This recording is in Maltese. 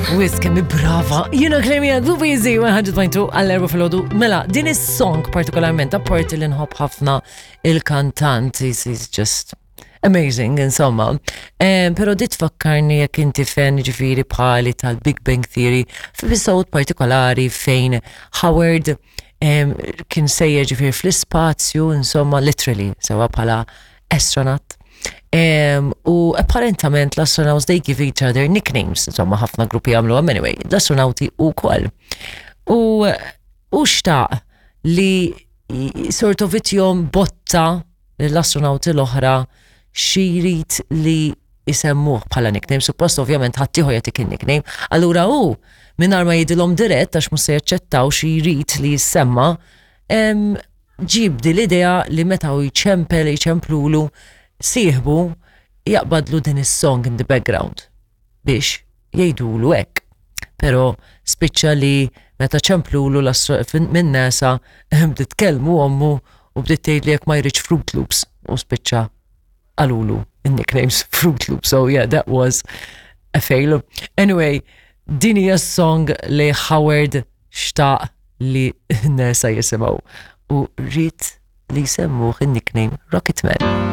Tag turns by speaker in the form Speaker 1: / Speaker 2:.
Speaker 1: Wis kemmi brava. Jina klemi għaddu bizi, għanġu tbajtu għall-erba fil-ħodu. Mela, din is-song partikolarment, apparti li nħobb ħafna il-kantant, is just amazing, insomma. Pero dit fakkarni jek inti fen ġifiri bħali tal-Big Bang Theory, f'episod partikolari fejn Howard kien sejjer ġifiri fl-ispazju, insomma, literally, sewa bħala astronaut. U apparentament l-astronauts they give each other nicknames, insomma ħafna gruppi għamlu anyway, l-astronauti u koll. U xtaq li sort of itjom botta l-astronauti l-oħra xirit li jisemmuħ bħala nickname, suppost ovvjament ħattiħu jatik il-nickname, allura minnar ma jidilom dirett għax musa jaċċettaw xirit li jissemma, ġibdi l-idea li meta u jċemplulu siħbu jaqbadlu din is-song in the background biex jgħidulu hekk. Pero spiċċa li meta ċemplulu minn nasa bdiet tkellmu ommu u bdiet tgħid li jekk ma jridx Fruit Loops u spiċċa qalulu in-nicknames Fruit Loops. So yeah, that was a fail. Anyway, din hija song li Howard xtaq li n-nasa jisimgħu u rrid li jsemmuh in-nickname Rocketman.